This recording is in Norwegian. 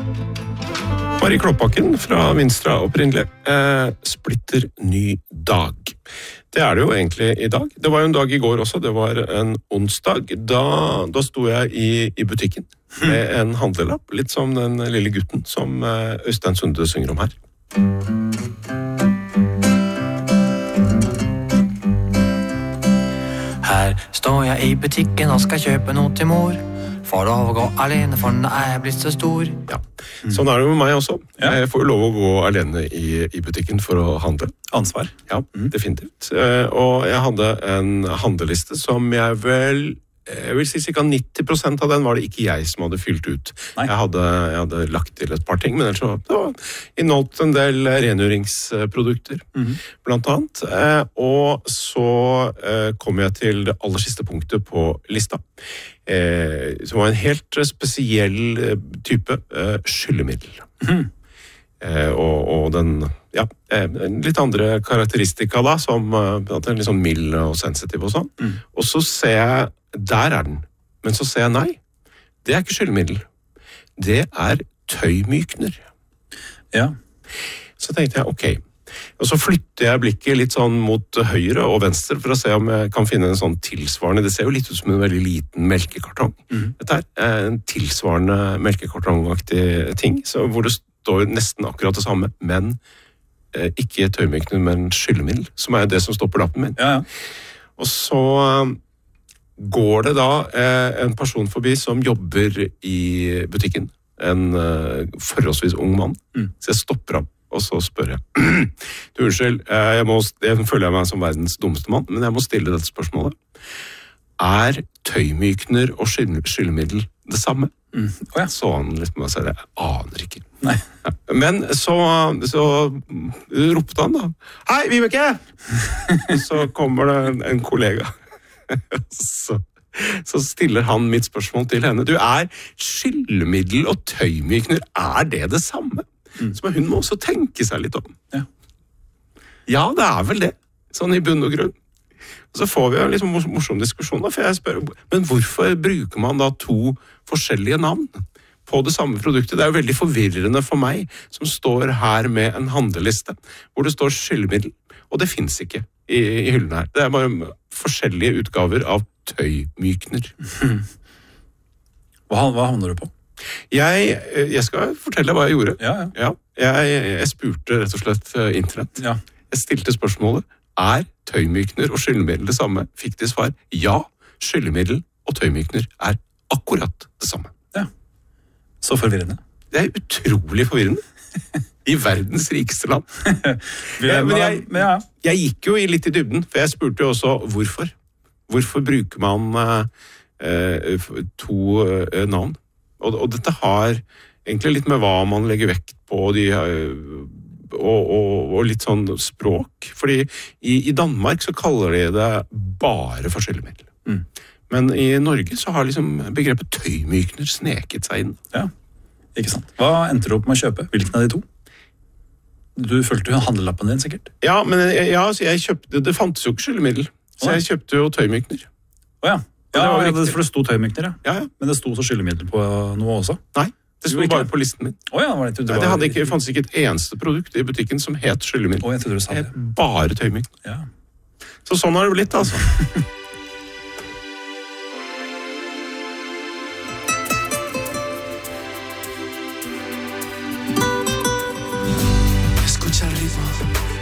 Marie Kloppakken fra Vinstra opprinnelig. Splitter ny dag. Det det jo egentlig i dag. Det var jo en dag i går også, det var en onsdag. Da sto jeg i butikken med en handlelapp, litt som den lille gutten som Øystein Sunde synger om her. Her står jeg i butikken og skal kjøpe noe til mor. Får lov å gå alene, for nå er jeg blitt så stor. Ja, sånn det med meg også. Jeg får lov å gå alene i butikken for å handle. Ansvar. Ja, definitivt. Og jeg hadde en handleliste som jeg vil si ca. 90% av den var det ikke jeg som hadde fylt ut. Jeg hadde lagt til et par ting, men ellers så det var inneholdt en del rengjøringsprodukter, blant annet. Og så kom jeg til det aller siste punktet på lista, som var en helt spesiell type skyllemiddel. Og den, litt andre karakteristika da, som at den er litt sånn mild og sensitiv og sånn. Og så ser jeg, der er den. Men så ser jeg nei, det er ikke skyllemiddel. Det er tøymykner. Ja. Så tenkte jeg, ok. Og så flytter jeg blikket litt sånn mot høyre og venstre for å se om jeg kan finne en sånn tilsvarende. Det ser jo litt ut som en veldig liten melkekartong. Dette er en tilsvarende melkekartongaktig ting, hvor det står nesten akkurat det samme, men ikke tøymykner, men skyllemiddel, som er det som står på lappen min. Ja. Og så går det da en person forbi som jobber i butikken, en forholdsvis ung mann, så jeg stopper ham, og så spør jeg, du unnskyld, jeg føler meg som verdens dummeste mann, men jeg må stille dette spørsmålet. Er tøymykner og skyllemiddel det samme? Så han litt på meg og sa, jeg aner ikke. Nei. Ja. Men så ropte han da, hei, Vibeke! Så kommer det en kollega. Så stiller han mitt spørsmål til henne. Du, er skyllemiddel og tøymykner, er det samme? Så hun må også tenke seg litt om. Ja, det er vel det. Sånn i bunn og grunn. Og så får vi en liksom morsom diskusjon da, for jeg spør, men hvorfor bruker man da to forskjellige navn på det samme produktet? Det er jo veldig forvirrende for meg, som står her med en handleliste, hvor det står skyllemiddel, og det finnes ikke i hyllen her. Det er bare forskjellige utgaver av tøymykner. Hva handler du på? Jeg skal fortelle hva jeg gjorde. Ja. Jeg spurte rett og slett internett. Ja. Jeg stilte spørsmålet, er tøymykner og skyllemiddel det samme? Fikk de svar, ja, skyllemiddel og tøymykner er akkurat det samme. Ja, så forvirrende. Det er utrolig forvirrende. I verdens rikeste land. Jeg gikk jo litt i dybden, for jeg spurte jo også hvorfor. Hvorfor bruker man to navn? Og dette har egentlig litt med hva man legger vekt på, og litt sånn språk. Fordi i Danmark så kaller de det bare for skyllemiddel. Men i Norge så har liksom begrepet tøymykner sneket seg inn. Ja, ikke sant. Hva endte du opp med å kjøpe? Hvilken av de to? Du følte jo handlelappen din sikkert. Ja, men så jeg kjøpte, det fantes jo ikke skyllemiddel. Så jeg kjøpte jo tøymykner. Ja, for det sto tøymykner, ja. Men det sto så skyllemiddel på noe også? Nei, det sto bare på listen min. Det fantes ikke et eneste produkt i butikken som het skyllemiddel. Jeg trodde du sa det. Het bare tøymykner. Ja. Så sånn har det blitt, altså.